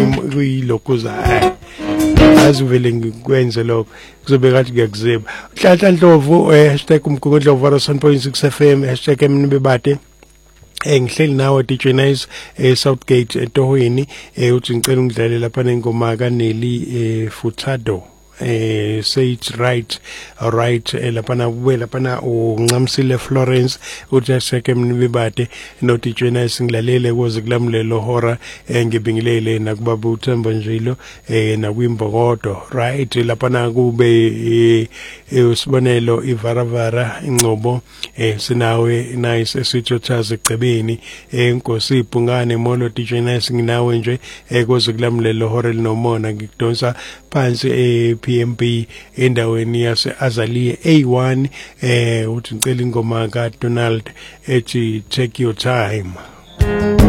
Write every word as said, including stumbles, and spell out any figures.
kuyilokuza azivele ngikwenze lokho kuzobe kathi ngiyakuzeba Nhlanhla Ndlovu hashtag umgungundlovu one oh seven point six F M hashtag emnibebade engihleli nawe D J Nice e Southgate eTohweni uthi ngicela ungidlale lapha nengoma kaNeli Furtado eh say it right right lapha na kube lapha na uNcamsile Florence uthi hashtag emnibebade no D J Nice ngilalele kuze kulamulelo hora ngibingilele nakubaba uThemba Njilo eh nakwimbokodo right lapha na kube usibonelo ivaravara ingcobo eh sinawe Nice esithothaza egcebeni enkosi ibhungane molo D J Nice nginawe nje kuze kulamulelo hora linomona ngikudonsa phansi e P M B endaweni yase Azaliya A one eh uthi ngicela ingoma ka Donald ethi Take Your Time.